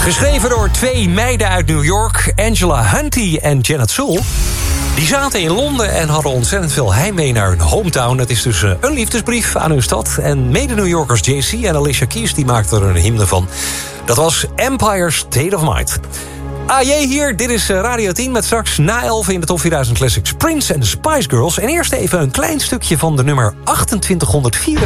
Geschreven door twee meiden uit New York, Angela Hunty en Janet Sewell. Die zaten in Londen en hadden ontzettend veel heimwee naar hun hometown. Het is dus een liefdesbrief aan hun stad. En mede-New Yorkers JC en Alicia Keys die maakten er een hymne van. Dat was Empire State of Mind. AJ hier, dit is Radio 10 met straks na 11 in de Top 4000 Classics Prince en de Spice Girls. En eerst even een klein stukje van de nummer 2844.